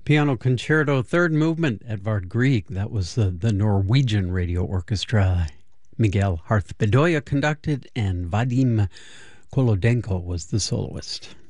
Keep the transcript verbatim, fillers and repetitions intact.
Piano Concerto, third movement, Edvard Grieg. That was the, the Norwegian Radio Orchestra. Miguel Harth Bedoya conducted, and Vadim Kolodenko was the soloist.